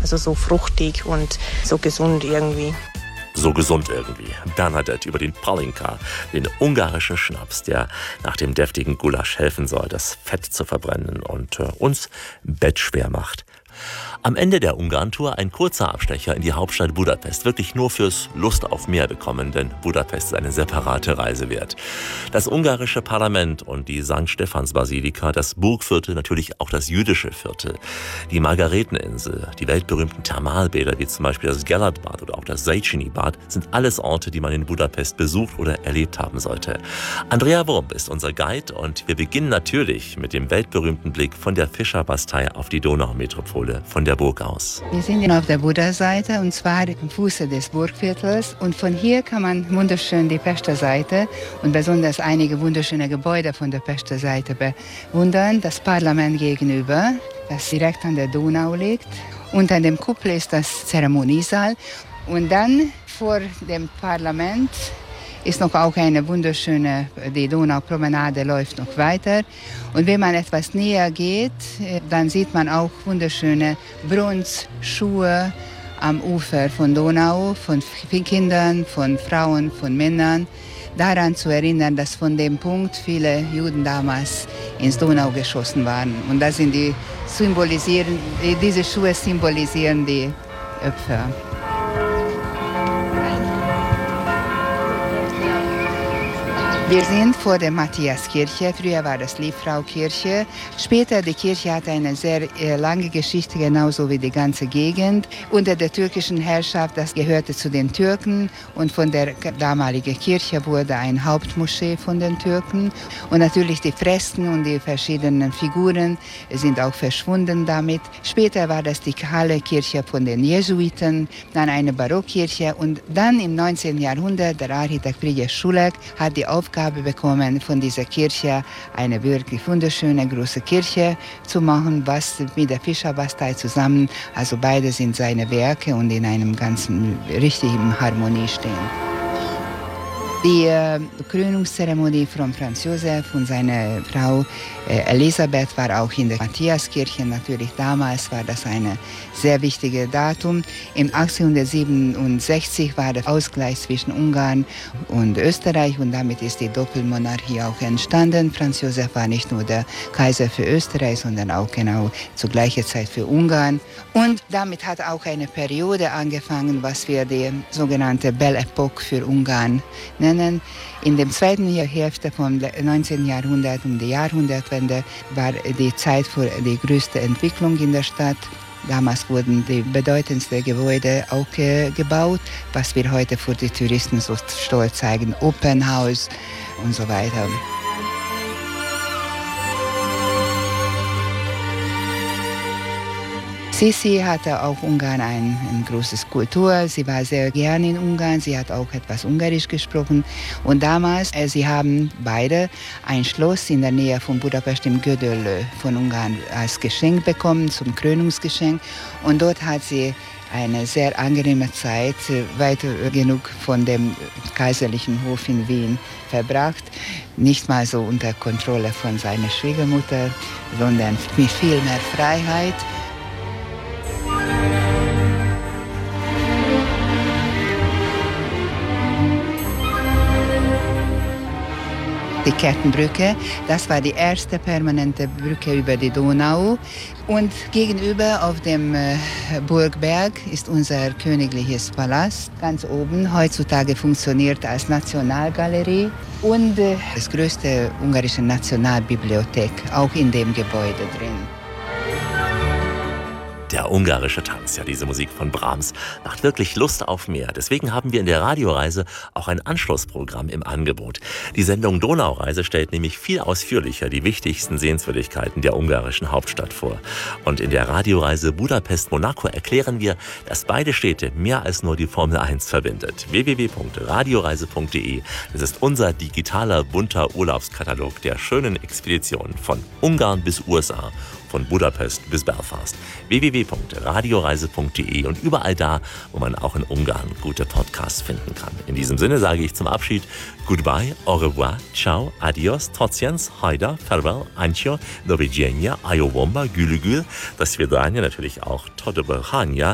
Also so fruchtig und so gesund irgendwie. So gesund irgendwie. Bernadette über den Palinka, den ungarischen Schnaps, der nach dem deftigen Gulasch helfen soll, das Fett zu verbrennen und uns bettschwer macht. Am Ende der Ungarn-Tour ein kurzer Abstecher in die Hauptstadt Budapest. Wirklich nur fürs Lust auf mehr bekommen, denn Budapest ist eine separate Reise wert. Das ungarische Parlament und die St. Stephans-Basilika, das Burgviertel, natürlich auch das jüdische Viertel, die Margareteninsel, die weltberühmten Thermalbäder wie zum Beispiel das Gellert-Bad oder auch das Széchenyi-Bad sind alles Orte, die man in Budapest besucht oder erlebt haben sollte. Andrea Wurmb ist unser Guide und wir beginnen natürlich mit dem weltberühmten Blick von der Fischerbastei auf die Donaumetropole von der Burg aus. Wir sind auf der Buda-Seite und zwar am Fuße des Burgviertels und von hier kann man wunderschön die Pester Seite und besonders einige wunderschöne Gebäude von der Pester Seite bewundern. Das Parlament gegenüber, das direkt an der Donau liegt. Unter dem Kuppel ist das Zeremoniesaal und dann vor dem Parlament ist noch auch eine wunderschöne, die Donaupromenade läuft noch weiter. Und wenn man etwas näher geht, dann sieht man auch wunderschöne Bronzschuhe am Ufer von Donau, von Kindern, von Frauen, von Männern. Daran zu erinnern, dass von dem Punkt viele Juden damals ins Donau geschossen waren. Und das sind diese Schuhe symbolisieren die Opfer. Wir sind vor der Matthiaskirche. Früher war das Liebfraukirche. Später die Kirche hatte eine sehr lange Geschichte, genauso wie die ganze Gegend. Unter der türkischen Herrschaft, das gehörte zu den Türken. Und von der damaligen Kirche wurde ein Hauptmoschee von den Türken. Und natürlich die Fresken und die verschiedenen Figuren sind auch verschwunden damit. Später war das die kahle Kirche von den Jesuiten, dann eine Barockkirche. Und dann im 19. Jahrhundert, der Architekt Frigyes Sulek hat die Aufgabe bekommen, von dieser Kirche eine wirklich wunderschöne große Kirche zu machen, was mit der Fischerbastei zusammen, also beide sind seine Werke und in einem ganzen richtigen Harmonie stehen. Die Krönungszeremonie von Franz Josef und seiner Frau Elisabeth war auch in der Matthiaskirche. Natürlich damals war das ein sehr wichtiges Datum. Im 1867 war der Ausgleich zwischen Ungarn und Österreich und damit ist die Doppelmonarchie auch entstanden. Franz Josef war nicht nur der Kaiser für Österreich, sondern auch genau zur gleichen Zeit für Ungarn. Und damit hat auch eine Periode angefangen, was wir die sogenannte Belle Époque für Ungarn nennen. In der zweiten Hälfte vom 19. Jahrhundert, um die Jahrhundertwende, war die Zeit für die größte Entwicklung in der Stadt. Damals wurden die bedeutendsten Gebäude auch gebaut, was wir heute für die Touristen so stolz zeigen, Opernhaus und so weiter. Sisi hatte auch Ungarn ein großes Kultur. Sie war sehr gern in Ungarn. Sie hat auch etwas Ungarisch gesprochen. Und damals, sie haben beide ein Schloss in der Nähe von Budapest im Gödöllő von Ungarn als Geschenk bekommen, zum Krönungsgeschenk. Und dort hat sie eine sehr angenehme Zeit, weit genug von dem kaiserlichen Hof in Wien verbracht. Nicht mal so unter Kontrolle von seiner Schwiegermutter, sondern mit viel mehr Freiheit. Die Kettenbrücke, das war die erste permanente Brücke über die Donau. Und gegenüber auf dem Burgberg ist unser königliches Palast. Ganz oben, heutzutage funktioniert als Nationalgalerie. Und das größte ungarische Nationalbibliothek, auch in dem Gebäude drin. Der ungarische Tanz, ja, diese Musik von Brahms, macht wirklich Lust auf mehr. Deswegen haben wir in der Radioreise auch ein Anschlussprogramm im Angebot. Die Sendung Donaureise stellt nämlich viel ausführlicher die wichtigsten Sehenswürdigkeiten der ungarischen Hauptstadt vor. Und in der Radioreise Budapest-Monaco erklären wir, dass beide Städte mehr als nur die Formel 1 verbindet. www.radioreise.de. Das ist unser digitaler, bunter Urlaubskatalog der schönen Expeditionen von Ungarn bis USA. Von Budapest bis Belfast. www.radioreise.de und überall da, wo man auch in Ungarn gute Podcasts finden kann. In diesem Sinne sage ich zum Abschied Goodbye, au revoir, ciao, adios, trotziens, haida, farewell, ancio, do widzenia, ayowomba, gülü gül, das Svidania, natürlich auch Todo Berhania